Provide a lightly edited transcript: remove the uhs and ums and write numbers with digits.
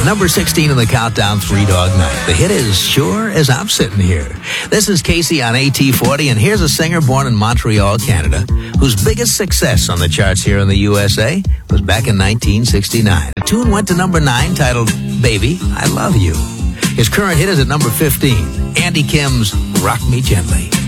Number 16 in the countdown, Three Dog Night. The hit is Sure As I'm Sitting Here. This is Casey on AT40, and here's a singer born in Montreal, Canada, whose biggest success on the charts here in the USA was back in 1969. The tune went to number 9, titled Baby, I Love You. His current hit is at number 15, Andy Kim's Rock Me Gently.